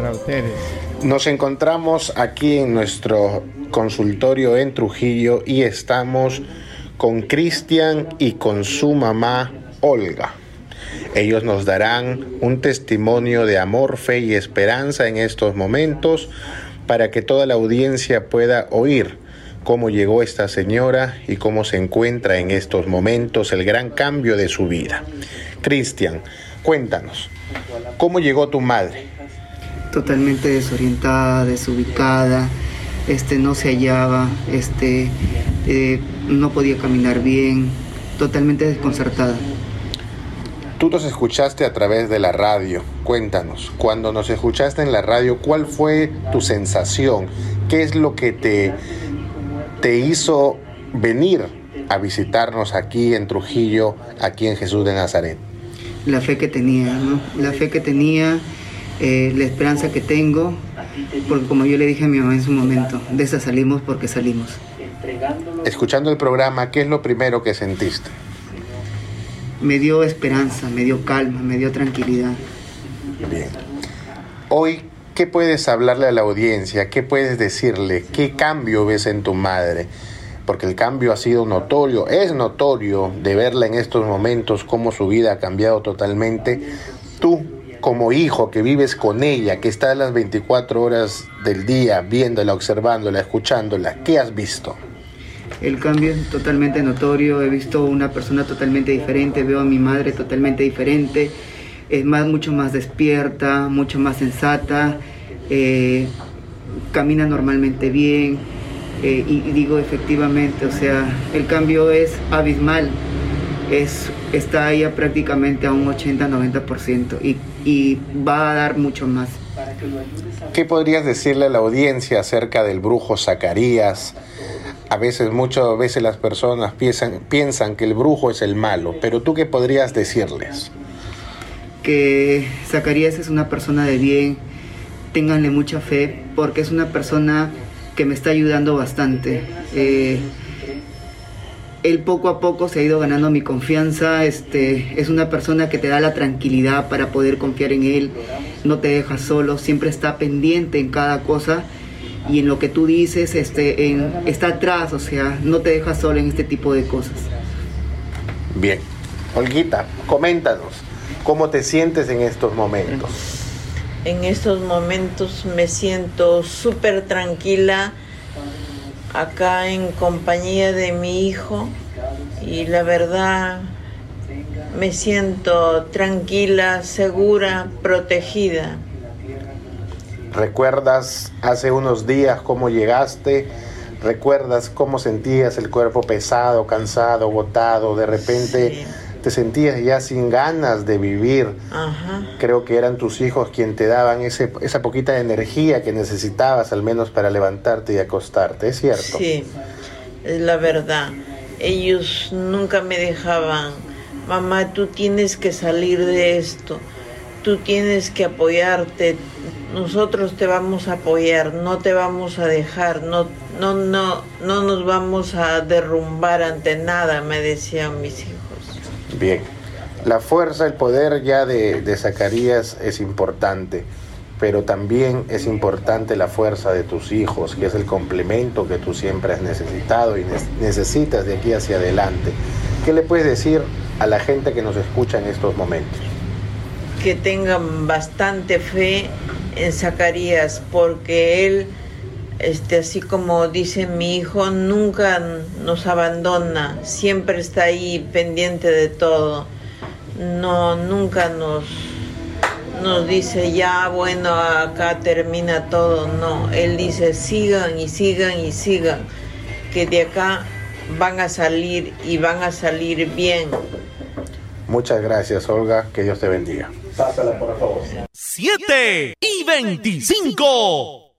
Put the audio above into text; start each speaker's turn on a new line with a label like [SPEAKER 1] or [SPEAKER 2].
[SPEAKER 1] para ustedes.
[SPEAKER 2] Nos encontramos aquí en nuestro consultorio en Trujillo y estamos con Cristian y con su mamá Olga. Ellos nos darán un testimonio de amor, fe y esperanza en estos momentos para que toda la audiencia pueda oír cómo llegó esta señora y cómo se encuentra en estos momentos, el gran cambio de su vida. Cristian, cuéntanos, ¿cómo llegó tu madre?
[SPEAKER 3] Totalmente desorientada, desubicada, no se hallaba, no podía caminar bien, totalmente desconcertada.
[SPEAKER 2] Tú nos escuchaste a través de la radio. Cuéntanos, cuando nos escuchaste en la radio, ¿cuál fue tu sensación? ¿Qué es lo que te hizo venir a visitarnos aquí en Trujillo, aquí en Jesús de Nazaret?
[SPEAKER 3] La fe que tenía, ¿no? La fe que tenía, la esperanza que tengo, porque como yo le dije a mi mamá en su momento, de esa salimos porque salimos.
[SPEAKER 2] Escuchando el programa, ¿qué es lo primero que sentiste?
[SPEAKER 3] Me dio esperanza, me dio calma, me dio tranquilidad.
[SPEAKER 2] Bien. Hoy, ¿qué puedes hablarle a la audiencia? ¿Qué puedes decirle? ¿Qué cambio ves en tu madre? Porque el cambio ha sido notorio, es notorio de verla en estos momentos, cómo su vida ha cambiado totalmente. Tú, como hijo que vives con ella, que está las 24 horas del día viéndola, observándola, escuchándola, ¿qué has visto?
[SPEAKER 3] El cambio es totalmente notorio, he visto una persona totalmente diferente, veo a mi madre totalmente diferente, es mucho más despierta, mucho más sensata, camina normalmente bien, y digo efectivamente, o sea, el cambio es abismal, está ella prácticamente a un 80-90% y va a dar mucho más.
[SPEAKER 2] ¿Qué podrías decirle a la audiencia acerca del brujo Zacarías? Muchas veces las personas piensan que el brujo es el malo, pero ¿tú qué podrías decirles?
[SPEAKER 3] Que Zacarías es una persona de bien, ténganle mucha fe, porque es una persona que me está ayudando bastante. Él poco a poco se ha ido ganando mi confianza, es una persona que te da la tranquilidad para poder confiar en él, no te deja solo, siempre está pendiente en cada cosa. Y en lo que tú dices, está atrás, o sea, no te deja solo en este tipo de cosas.
[SPEAKER 2] Bien. Olguita, coméntanos, ¿cómo te sientes en estos momentos?
[SPEAKER 4] En estos momentos me siento súper tranquila, acá en compañía de mi hijo, y la verdad me siento tranquila, segura, protegida.
[SPEAKER 2] ¿Recuerdas hace unos días cómo llegaste? ¿Recuerdas cómo sentías el cuerpo pesado, cansado, botado? De repente sí. Te sentías ya sin ganas de vivir.
[SPEAKER 4] Ajá.
[SPEAKER 2] Creo que eran tus hijos quienes te daban esa poquita energía que necesitabas al menos para levantarte y acostarte, ¿es cierto?
[SPEAKER 4] Sí, es la verdad. Ellos nunca me dejaban, mamá, tú tienes que salir de esto. Tú tienes que apoyarte, nosotros te vamos a apoyar, no te vamos a dejar, no nos vamos a derrumbar ante nada, me decían mis hijos.
[SPEAKER 2] Bien, la fuerza, el poder ya de Zacarías es importante, pero también es importante la fuerza de tus hijos, que es el complemento que tú siempre has necesitado y necesitas de aquí hacia adelante. ¿Qué le puedes decir a la gente que nos escucha en estos momentos?
[SPEAKER 4] Que tengan bastante fe en Zacarías, porque él, así como dice mi hijo, nunca nos abandona, siempre está ahí pendiente de todo. No, nunca nos dice ya, bueno, acá termina todo. No, él dice sigan y sigan y sigan, que de acá van a salir y van a salir bien.
[SPEAKER 2] Muchas gracias, Olga, que Dios te bendiga.
[SPEAKER 5] Pásala, por favor. 7:25